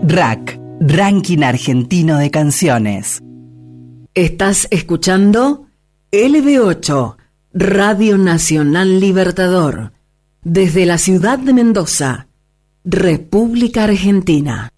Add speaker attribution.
Speaker 1: RAC, Ranking Argentino de Canciones.
Speaker 2: Estás escuchando LB8, Radio Nacional Libertador, desde la ciudad de Mendoza, República Argentina.